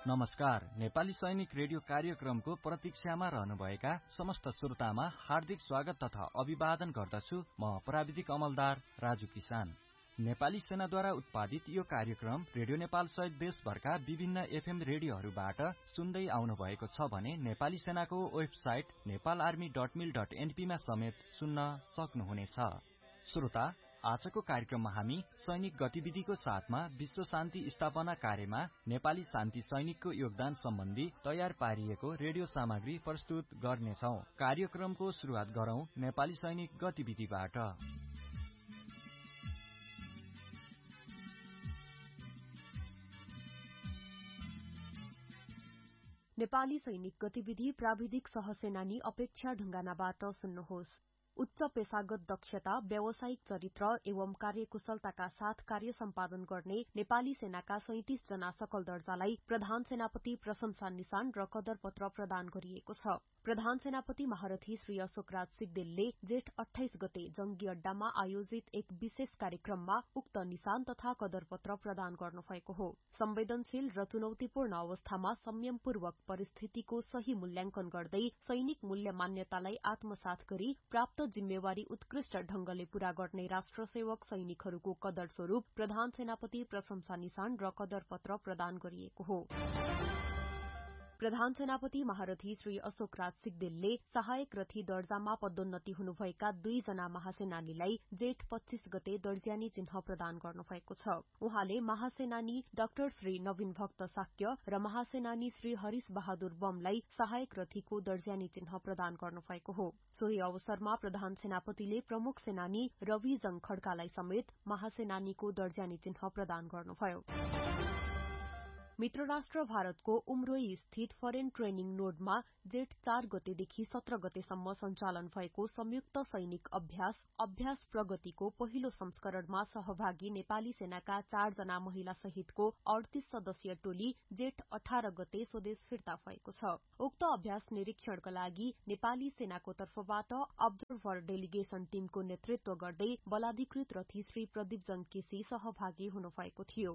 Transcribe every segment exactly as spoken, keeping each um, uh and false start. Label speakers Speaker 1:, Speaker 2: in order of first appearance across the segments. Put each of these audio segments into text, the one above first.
Speaker 1: नमस्कार। नेपाली सैनिक रेडियो कार्यक्रमको प्रतीक्षामा रहनुभएका समस्त श्रोतामा हार्दिक स्वागत तथा अभिवादन गर्दछु। म प्राविधिक अमलदार राजु किसान। नेपाली सेनाद्वारा उत्पादित यो कार्यक्रम रेडियो नेपाल सहित देशभरका विभिन्न एफएम रेडियोहरूबाट सुन्दै आउनु भएको छ भने नेपाली सेनाको वेबसाइट नेपाल आर्मी डट मिल डट एनपी मा समेत सुन्न सक्नुहुनेछ। श्रोता, आजको कार्यक्रममा हामी सैनिक गतिविधिको साथमा विश्व शान्ति स्थापना कार्यमा नेपाली शान्ति सैनिकको योगदान सम्बन्धी तयार पारिएको रेडियो सामग्री प्रस्तुत गर्नेछौ। कार्यक्रमको शुरूआत गरौं नेपाली सैनिक गतिविधिबाट।
Speaker 2: नेपाली सैनिक गतिविधि प्राविधिक सहसेनानी अपेक्षा ढुङ्गानाबाट सुन्नुहोस्। उच्च पेशागत दक्षता, व्यावसायिक चरित्र एवं कार्यकुशलताका साथ कार्य सम्पादन गर्ने नेपाली सेनाका सैंतिस जना सकल दर्जालाई प्रधान सेनापति प्रशंसा निशान र कदर पत्र प्रदान गरिएको छ। प्रधान सेनापति महारथी श्री अशोकराज सिग्देलले जेठ अठाइस गते जंगी अड्डामा आयोजित एक विशेष कार्यक्रममा उक्त निशान तथा कदर पत्र प्रदान गर्नुभएको हो। संवेदनशील र चुनौतीपूर्ण अवस्थामा संयमपूर्वक परिस्थितिको सही मूल्याङ्कन गर्दै सैनिक मूल्य मान्यतालाई आत्मसात गरी प्राप्त जिम्मेवारी उत्कृष्ट ढंगले पूरा गर्ने राष्ट्रसेवक सैनिकहरूको कदर स्वरूप प्रधान सेनापति प्रशंसा निशान र कदर पत्र प्रदान गरिएको हो। प्रधान सेनापति महारथी श्री अशोकराज सिग्देलले सहायक रथी दर्जामा पदोन्नति हुनुभएका दुई जना महासेनानीलाई जेठ पच्चीस गते दर्जियानी चिन्ह प्रदान गर्नुभएको छ। उहाँले महासेनानी डाक्टर श्री नवीन भक्त साक्य र महासेनानी श्री हरिश बहादुर बमलाई सहायक रथीको दर्जियानी चिन्ह प्रदान गर्नुभएको हो। सोही अवसरमा प्रधान सेनापतिले प्रमुख सेनानी रवि जङ खड्कालाई समेत महासेनानीको दर्जियानी चिन्ह प्रदान गर्नुभयो। मित्र राष्ट्र भारतको उमरोई स्थित फरेन ट्रेनिङ नोडमा जेठ चार गतेदेखि सत्र गतेसम्म सञ्चालन भएको संयुक्त सैनिक अभ्यास अभ्यास प्रगतिको पहिलो संस्करणमा सहभागी नेपाली सेनाका चार जना महिला सहितको अडतीस सदस्यीय टोली जेठ अठार गते स्वदेश फिर्ता भएको छ। उक्त अभ्यास निरीक्षणका लागि नेपाली सेनाको तर्फबाट अब्जर्भर डेलिगेशन टीमको नेतृत्व गर्दै बलाधिकृत रथी श्री प्रदीप जङ केसी सहभागी हुनुभएको थियो।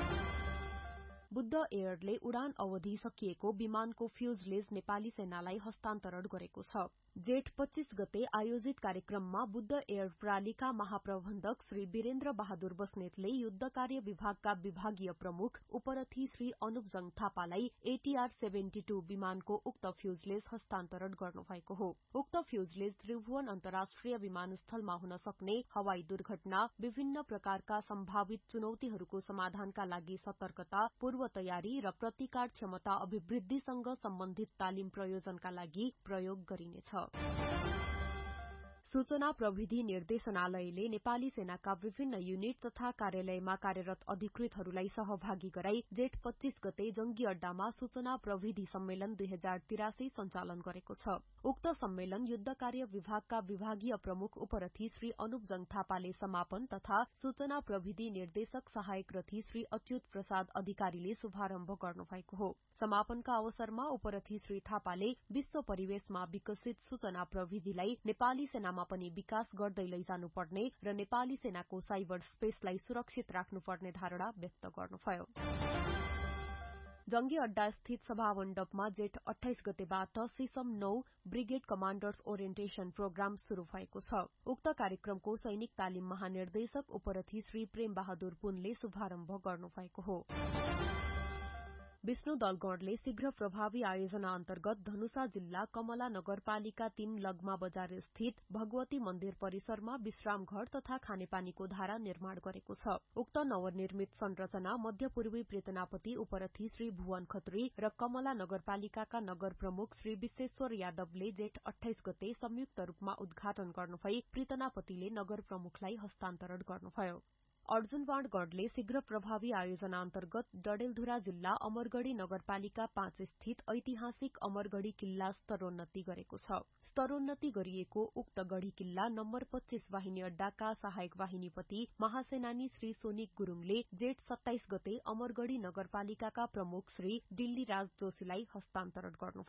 Speaker 2: बुद्ध एयरले उडान अवधि सकिएको विमानको फ्यूजलेज नेपाली सेनालाई हस्तान्तरण गरेको छ। जेठ पच्चीस गते आयोजित कार्यक्रममा बुद्ध एयर प्रणालीका महाप्रबन्धक श्री वीरेन्द्र बहादुर बस्नेतले युद्ध कार्य विभागका विभागीय प्रमुख उपरथी श्री अनुप जङ थापालाई एटीआर सेभेन्टी टू विमानको उक्त फ्यूजलेज हस्तान्तरण गर्नुभएको हो। उक्त फ्यूजलेज त्रिभुवन अन्तर्राष्ट्रिय विमानस्थलमा हुन सक्ने हवाई दुर्घटना, विभिन्न प्रकारका सम्भावित चुनौतीहरूको समाधानका लागि सतर्कता, पूर्व तयारी र प्रतिकार क्षमता अभिवृद्धिसँग सम्बन्धित तालिम प्रयोजनका लागि प्रयोग गरिनेछ। सूचना प्रविधि निर्देशनालयले नेपाली सेनाका विभिन्न युनिट तथा कार्यालयमा कार्यरत अधिकृतहरूलाई सहभागी गराई जेठ पच्चीस गते जंगी अड्डामा सूचना प्रविधि सम्मेलन दुई हजार तिरासी सञ्चालन गरेको छ। उक्त सम्मेलन युद्ध कार्य विभागका विभागीय प्रमुख उपरथी श्री अनुप जङ थापाले समापन तथा सूचना प्रविधि निर्देशक सहायक रथी श्री अच्युत प्रसाद अधिकारीले शुभारम्भ गर्नुभएको हो। समापनका अवसरमा उपरथी श्री थापाले विश्व परिवेशमा विकसित सूचना प्रविधिलाई नेपाली सेनामा पनि विकास गर्दै लैजानुपर्ने र नेपाली सेनाको साइबर स्पेसलाई सुरक्षित राख्नुपर्ने धारणा व्यक्त गर्नुभयो। जंगी अड्डा स्थित सभा मण्डपमा जेठ अठाइस गतेबाट सिसम नौ ब्रिगेड कमाण्डर्स ओरिएन्टेशन प्रोग्राम शुरू भएको छ। उक्त कार्यक्रमको सैनिक तालिम महानिर्देशक उपरथी श्री प्रेम बहादुर पुनले शुभारम्भ गर्नुभएको हो। विष्णु दलगढ़ले शीघ्र प्रभावी आयोजना अन्तर्गत धनुषा जिल्ला कमला नगरपालिका तीन लगमा बजार स्थित भगवती मन्दिर परिसरमा विश्राम घर तथा खानेपानीको धारा निर्माण गरेको छ। उक्त नवनिर्मित संरचना मध्यपूर्वी प्रेतनापति उपरथी श्री भुवन खत्री र कमला नगरपालिकाका नगर प्रमुख श्री विश्वेश्वर यादवले जेठ अठाइस गते संयुक्त रूपमा उद्घाटन गर्नुभई प्रेतनापतिले नगर प्रमुखलाई हस्तान्तरण गर्नुभयो। अर्जुनवाण गणले शीघ्र प्रभावी आयोजना अन्तर्गत डडेलधुरा जिल्ला अमरगढ़ी नगरपालिका पाँच स्थित ऐतिहासिक अमरगढ़ी किल्ला स्तरोन्नति गरेको छ। स्तरोन्नति गरिएको उक्त गढ़ी किल्ला नम्बर पच्चीस वाहिनी अड्डाका सहायक वाहिनीपति महासेनानी श्री सोनिक गुरूङले जेठ सत्ताइस गते अमरगढ़ी नगरपालिकाका प्रमुख श्री डिल्ली राज जोशीलाई हस्तान्तरण गर्नुभयो।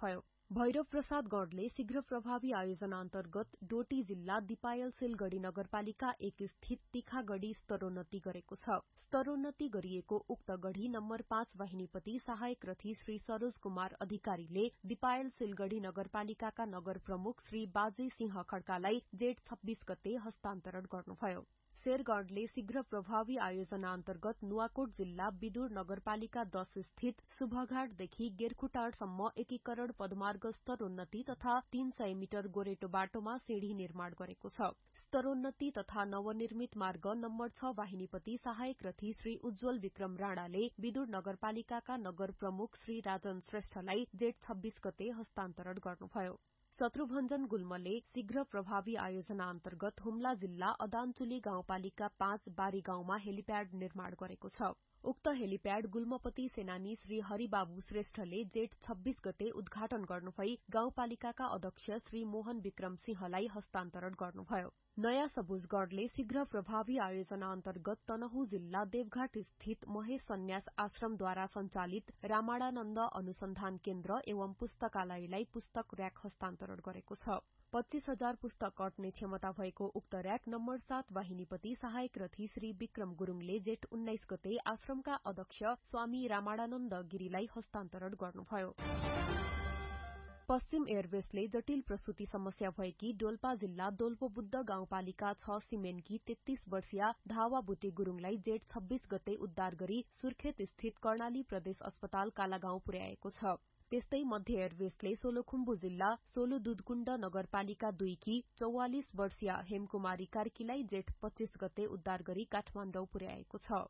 Speaker 2: भैरव प्रसाद गणले शीघ्र प्रभावी आयोजना अन्तर्गत डोटी जिल्ला दिपायल सिलगढ़ी नगरपालिका एक स्थित तीखागढ़ी स्तरोन्नति गरेको छ। स्तरोन्नति गरिएको उक्त गढ़ी नम्बर पाँच वाहिनीपति सहायक रथी श्री सरोज कुमार अधिकारीले दिपायल सिलगढ़ी नगरपालिकाका नगर प्रमुख श्री बाजे सिंह खड्कालाई जेठ छब्बीस गते हस्तान्तरण गर्नुभयो। शेरगढ़ले शीघ्र प्रभावी आयोजना अन्तर्गत नुवाकोट जिल्ला विदुर नगरपालिका दश स्थित शुभघाटदेखि गेरखुटाडसम्म एकीकरण पदमार्ग स्तरोन्नति तथा तीन सय मिटर गोरेटो बाटोमा सिंढी निर्माण गरेको छ। स्तरोन्नति तथा नवनिर्मित मार्ग नम्बर छ वाहिनीपति सहायक रथी श्री उज्जवल विक्रम राणाले विदुर नगरपालिकाका नगर प्रमुख श्री राजन श्रेष्ठलाई जेठ छब्बीस गते हस्तान्तरण गर्नुभयो। शत्रुभञ्जन गुल्मले शीघ्र प्रभावी आयोजना अन्तर्गत हुम्ला जिल्ला अदानचुली गाउँपालिका पाँच बारी गाउँमा हेलिप्याड निर्माण गरेको छ। उक्त हेलिप्याड गुल्मपति सेनानी श्री हरिबाबु श्रेष्ठले जेठ छब्बीस गते उद्घाटन गर्नुभई गाउँपालिकाका अध्यक्ष श्री मोहन विक्रम सिंहलाई हस्तान्तरण गर्नुभयो। नयाँ सबुजगढ़ले शीघ्र प्रभावी आयोजना अन्तर्गत तनहु जिल्ला देवघाट स्थित महेश सन्यास आश्रमद्वारा सञ्चालित रामाणानन्द अनुसन्धान केन्द्र एवं पुस्तकालयलाई पुस्तक र्याक हस्तान्तरण गरेको छ। पच्चीस हजार पुस्तक अट्ने क्षमता भएको उक्त र्याक नम्बर सात वाहिनीपति सहायक रथी श्री विक्रम गुरूङले जेठ उन्नाइस गते आश्रमका अध्यक्ष स्वामी रामाणानन्द गिरीलाई हस्तान्तरण गर्नुभयो। पश्चिम एयरवेजले जटिल प्रसूति समस्या भएकी डोल्पा जिल्ला दोल्पो बुद्ध गाउँपालिका छ सिमेनकी तेत्तीस वर्षीया धावा बुटी गुरूङलाई जेठ छब्बीस गते उद्धार गरी सुर्खेत स्थित कर्णाली प्रदेश अस्पताल कालागाउँ पुर्याएको छ। त्यस्तै मध्य एयरवेजले सोलुखुम्बु जिल्ला सोलु दुधकुण्ड नगरपालिका दुईकी चौवालिस वर्षीय हेमकुमारी कार्कीलाई जेठ पच्चीस गते उद्धार गरी काठमाडौँ पुर्याएको छ।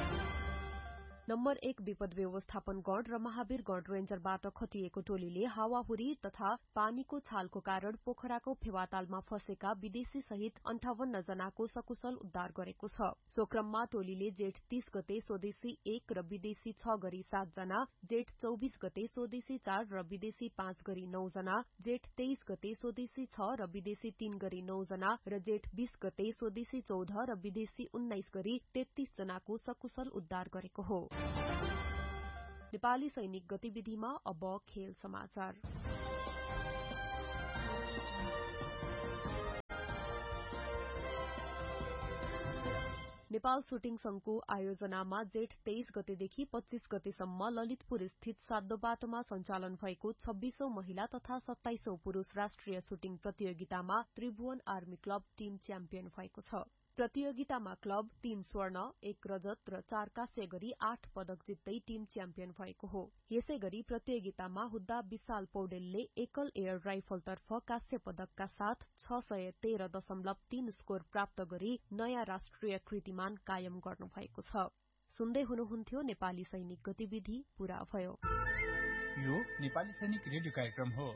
Speaker 2: नम्बर एक विपद व्यवस्थापन गण र महावीर गण रेन्जरबाट खटिएको टोलीले हावाहुरी तथा पानीको छालको कारण पोखराको फेवातालमा फँसेका विदेशी सहित अन्ठाउन्न जनाको सकुशल उद्धार गरेको छ। सो क्रममा टोलीले जेठ तीस गते स्वदेशी एक र विदेशी छ गरी सात जना, जेठ चौबीस गते स्वदेशी चार र विदेशी पाँच गरी नौ जना, जेठ तेइस गते स्वदेशी छ र विदेशी तीन गरी नौ जना र जेठ बीस गते स्वदेशी चौध र विदेशी उन्नाइस गरी तेत्तीस जनाको सकुशल उद्धार गरेको हो। नेपाली सैनिक गतिविधिमा अब खेल समाचार। नेपाल सुटिङ संघको आयोजनामा जेठ तेइस गतेदेखि पच्चीस गतेसम्म ललितपुर स्थित साद्धोबाटोमा सञ्चालन भएको छब्बीसौं महिला तथा सत्ताइसौं पुरूष राष्ट्रिय सुटिङ प्रतियोगितामा Tribhuvan army club team champion भएको छ। प्रतियोगितामा क्लब तीन स्वर्ण, एक रजत र चार काँस्य गरी आठ पदक जित्दै टीम च्याम्पियन भएको हो। यसै गरी प्रतियोगितामा हुद्दा विशाल पौडेलले एकल एयर राइफलतर्फ काँस्य पदकका साथ छ सय तेह्र दशमलव तीन स्कोर प्राप्त गरी नयाँ राष्ट्रिय कीर्तिमान कायम गर्नुभएको छ। सुन्दै हुनुहुन्थ्यो नेपाली सैनिक गतिविधि पूरा भयो।
Speaker 3: यो नेपाली सैनिक रेडियो कार्यक्रम हो।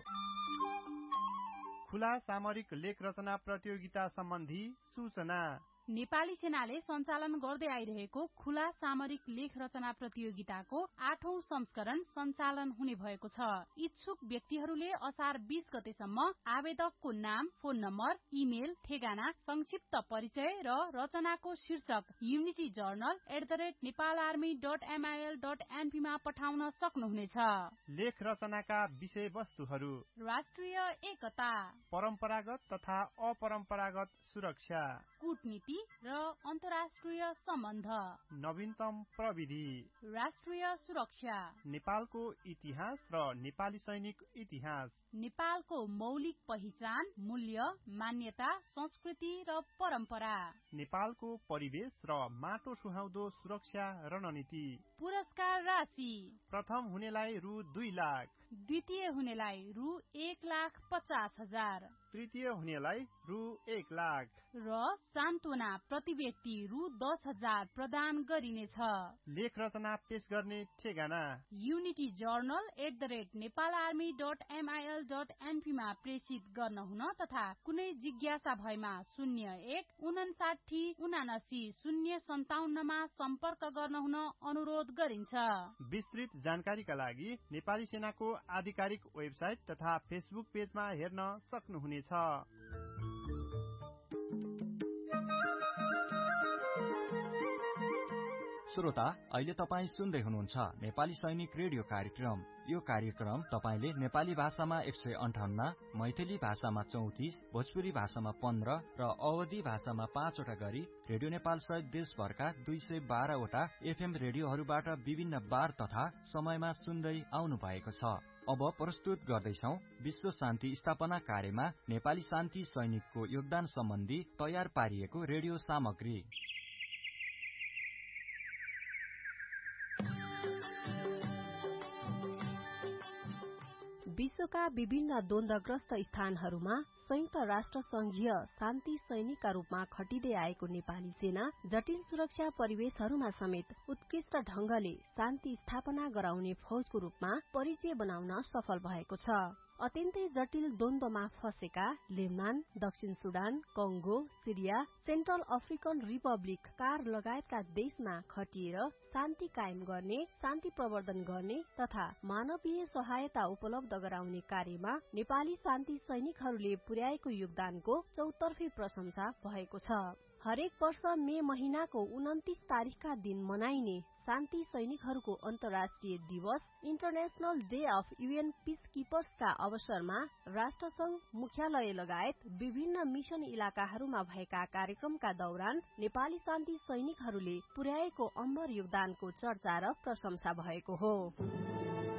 Speaker 3: खुला सामरिक लेख रचना प्रतियोगिता सम्बन्धी सूचना।
Speaker 4: नेपाली सेनाले सञ्चालन गर्दै आइरहेको खुला सामरिक लेख रचना प्रतियोगिताको आठौं संस्करण सञ्चालन हुने भएको छ। इच्छुक व्यक्तिहरूले असार बीस गतेसम्म आवेदकको नाम, फोन नम्बर, इमेल, ठेगाना, संक्षिप्त परिचय र रचनाको शीर्षक unity journal at the rate Nepal army dot एमआइएल dot NP मा पठाउन सक्नुहुनेछ।
Speaker 3: लेख रचनाका विषय वस्तुहरू:
Speaker 4: राष्ट्रिय एकता,
Speaker 3: परम्परागत तथा अपरम्परागत सुरक्षा,
Speaker 4: कूटनीति र अन्तर्राष्ट्रिय सम्बन्ध,
Speaker 3: नवीनतम प्रविधि,
Speaker 4: राष्ट्रिय सुरक्षा,
Speaker 3: नेपालको इतिहास र नेपाली सैनिक इतिहास,
Speaker 4: नेपालको मौलिक पहिचान, मूल्य, मान्यता, संस्कृति र परम्परा,
Speaker 3: नेपालको परिवेश र माटो सुहाउँदो सुरक्षा रणनीति।
Speaker 4: पुरस्कार राशि: प्रथम
Speaker 3: हुनेलाई रु दुई लाख,
Speaker 4: द्वितीय हुनेलाई रु एक लाख पचास हजार,
Speaker 3: तृतीय हुनेलाई रु एक लाख
Speaker 4: र सान्त्वना प्रति व्यक्ति रु दस हजार प्रदान गरिनेछ।
Speaker 3: लेख रचना पेश गर्ने ठेगाना:
Speaker 4: unity journal at the rate Nepal army dot एमआइएल dot NP मा प्रेषित गर्न हुन तथा कुनै जिज्ञासा भएमा शून्य एक उनासाठी उनासी शून्य सन्ताउन्न मा सम्पर्क गर्न हुन अनुरोध गरिन्छ।
Speaker 3: विस्तृत जानकारीका लागि नेपाली सेनाको आधिकारिक वेबसाइट तथा फेसबुक पेजमा हेर्न सक्नुहुनेछ।
Speaker 1: श्रोता, अहिले तपाईँ सुन्दै हुनुहुन्छ नेपाली सैनिक रेडियो कार्यक्रम। यो कार्यक्रम तपाईले नेपाली भाषामा एक सय अन्ठाउन्न, मैथिली भाषामा चौतिस, भोजपुरी भाषामा पन्ध्र र अवधी भाषामा पाँचवटा गरी रेडियो नेपाल सहित देशभरका दुई सय बाह्रवटा एफएम रेडियोहरूबाट विभिन्न बार तथा समयमा सुन्दै आउनु भएको छ। अब प्रस्तुत गर्दैछौ विश्व शान्ति स्थापना कार्यमा नेपाली शान्ति सैनिकको योगदान सम्बन्धी तयार पारिएको रेडियो सामग्री।
Speaker 2: विश्वका विभिन्न द्वन्द्वग्रस्त स्थानहरूमा संयुक्त राष्ट्र संघीय शान्ति सैनिकका रूपमा खटिँदै आएको नेपाली सेना जटिल सुरक्षा परिवेशहरूमा समेत उत्कृष्ट ढंगले शान्ति स्थापना गराउने फौजको रूपमा परिचय बनाउन सफल भएको छ। अत्यन्तै जटिल द्वन्द्वमा फँसेका लेबनान, दक्षिण सुडान, कंगो, सिरिया, सेन्ट्रल अफ्रिकन रिपब्लिक कार लगायतका देशमा खटिएर शान्ति कायम गर्ने, शान्ति प्रवर्धन गर्ने तथा मानवीय सहायता उपलब्ध गराउने कार्यमा नेपाली शान्ति सैनिकहरूले पुर्याएको योगदानको चौतर्फी प्रशंसा भएको छ। हरेक वर्ष मे महिनाको उन्तिस तारिकका दिन मनाइने शान्ति सैनिकहरूको अन्तर्राष्ट्रिय दिवस international day of UN peace कीपर्सका अवसरमा राष्ट्रसंघ मुख्यालय लगायत विभिन्न मिशन इलाकाहरूमा भएका कार्यक्रमका दौरान नेपाली शान्ति सैनिकहरूले पुर्याएको अमर योगदानको चर्चा र प्रशंसा भएको हो।